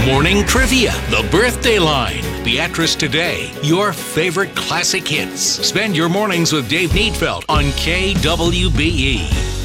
Morning Trivia, the birthday line, Beatrice Today, your favorite classic hits. Spend your mornings with Dave Needfeld on KWBE.